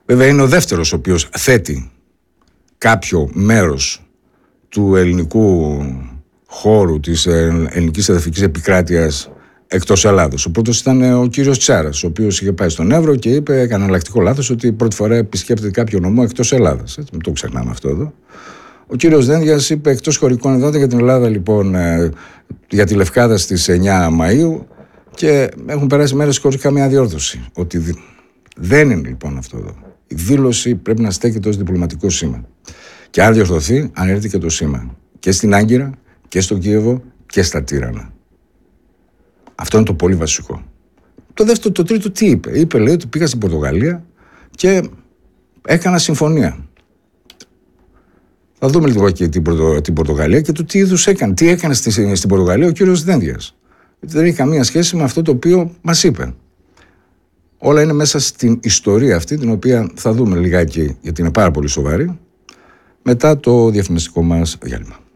Βέβαια είναι ο δεύτερος ο οποίος θέτει κάποιο μέρος του ελληνικού χώρου, της ελληνικής εδαφικής επικράτειας εκτός Ελλάδος. Ο πρώτος ήταν ο κύριος Τσάρας, ο οποίος είχε πάει στον Εύρο και είπε, έκανε εναλλακτικό λάθος, ότι πρώτη φορά επισκέπτεται κάποιο νομό εκτός Ελλάδας. Έτσι, μην το ξεχνάμε αυτό εδώ. Ο κύριος Δένδιας είπε εκτός χωρικών εδάφων για την Ελλάδα, λοιπόν, για τη Λευκάδα στις 9 Μαΐου, και έχουν περάσει μέρες χωρίς καμία διόρθωση. Ότι δεν είναι λοιπόν αυτό εδώ. Η δήλωση πρέπει να στέκεται ως διπλωματικό σήμα. Και αν διορθωθεί, αναιρείται και το σήμα. Και στην Άγκυρα και στο Κίεβο και στα Τύρανα. Αυτό είναι το πολύ βασικό. Το δεύτερο, το τρίτο τι είπε? Είπε, λέει, ότι πήγα στην Πορτογαλία και έκανα συμφωνία. Θα δούμε λίγο και την Πορτογαλία και το τι είδους έκανε. Τι έκανε στην Πορτογαλία ο κύριος Δένδιας. Δεν έχει καμία σχέση με αυτό το οποίο μας είπε. Όλα είναι μέσα στην ιστορία αυτή, την οποία θα δούμε λιγάκι, γιατί είναι πάρα πολύ σοβαρή, μετά το διαφημιστικό μας διάλειμμα.